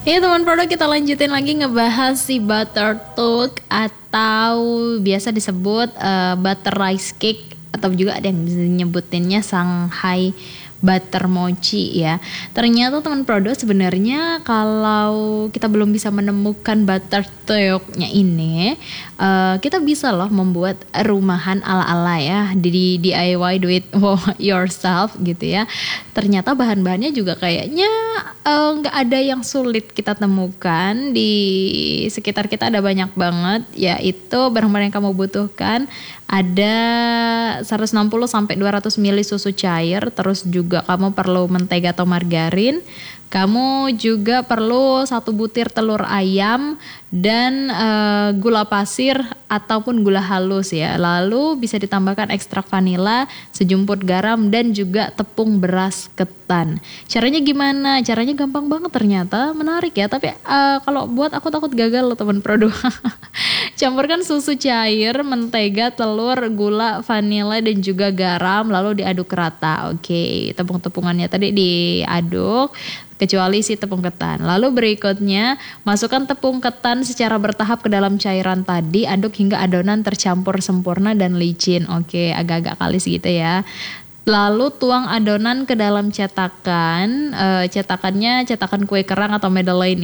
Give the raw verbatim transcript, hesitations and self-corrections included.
Ya teman produk, kita lanjutin lagi ngebahas si butter talk atau biasa disebut uh, butter rice cake, atau juga ada yang bisa nyebutinnya Shanghai butter mochi ya. Ternyata teman produk, sebenarnya kalau kita belum bisa menemukan butter talknya ini, uh, kita bisa loh membuat rumahan ala-ala ya, di D I Y, do it yourself gitu ya. Ternyata bahan-bahannya juga kayaknya nggak uh, ada yang sulit kita temukan. Di sekitar kita ada banyak banget, yaitu barang-barang yang kamu butuhkan ada seratus enam puluh sampai dua ratus mililiter susu cair, terus juga kamu perlu mentega atau margarin. Kamu juga perlu satu butir telur ayam dan uh, gula pasir ataupun gula halus ya. Lalu bisa ditambahkan ekstrak vanila, sejumput garam, dan juga tepung beras ketan. Caranya gimana? Caranya gampang banget ternyata, menarik ya. Tapi uh, kalau buat aku takut gagal loh teman produk. Campurkan susu cair, mentega, telur, gula, vanila, dan juga garam, lalu diaduk rata. Oke, tepung-tepungannya tadi diaduk, kecuali si tepung ketan. Lalu berikutnya masukkan tepung ketan secara bertahap ke dalam cairan tadi, aduk hingga adonan tercampur sempurna dan licin. Oke, agak-agak kalis gitu ya. Lalu tuang adonan ke dalam cetakan, e, cetakannya cetakan kue kerang atau Madeleine